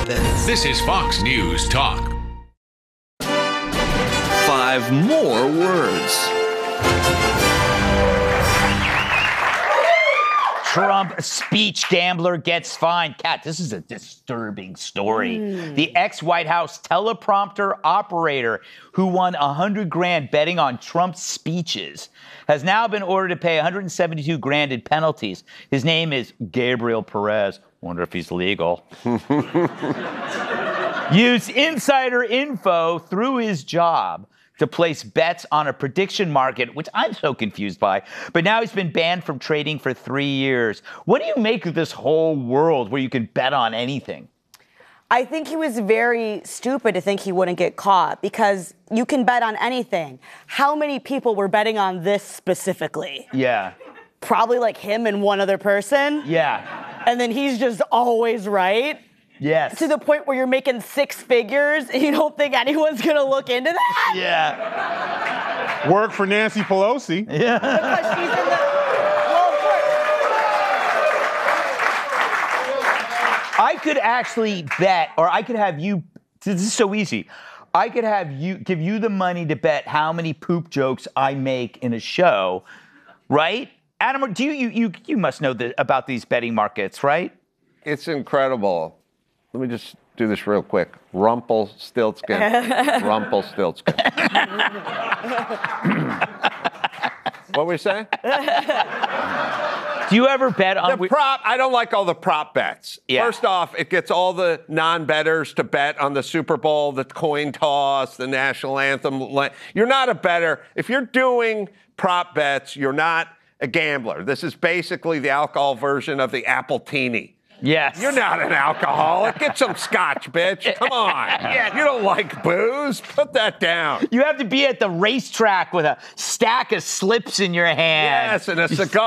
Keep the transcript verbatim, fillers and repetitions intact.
this. This is Fox News Talk. Five more words. Trump speech gambler gets fined. Kat, this is a disturbing story. Mm. The ex-White House teleprompter operator who won one hundred grand betting on Trump's speeches has now been ordered to pay one hundred seventy-two grand in penalties. His name is Gabriel Perez. Wonder if he's legal. Used insider info through his job to place bets on a prediction market, which I'm so confused by. But now he's been banned from trading for three years. What do you make of this whole world where you can bet on anything? I think he was very stupid to think he wouldn't get caught because you can bet on anything. How many people were betting on this specifically? Yeah. Probably like him and one other person. Yeah. And then he's just always right. Yes. To the point where you're making six figures and you don't think anyone's going to look into that? Yeah. Work for Nancy Pelosi. Yeah. Because she's in the... Well, of course. I could actually bet, or I could have you, this is so easy. I could have you, give you the money to bet how many poop jokes I make in a show, right? Adam, do you, you, you, you must know the, about these betting markets, right? It's incredible. Let me just do this real quick. Rumpelstiltskin. Rumpelstiltskin. What were you saying? Do you ever bet on... The prop, I don't like all the prop bets. Yeah. First off, it gets all the non-bettors to bet on the Super Bowl, the coin toss, the national anthem. You're not a bettor. If you're doing prop bets, you're not a gambler. This is basically the alcohol version of the Appletini. Yes. You're not an alcoholic. Get some scotch, bitch. Come on. Yeah. You don't like booze? Put that down. You have to be at the racetrack with a stack of slips in your hand. Yes, and a cigar.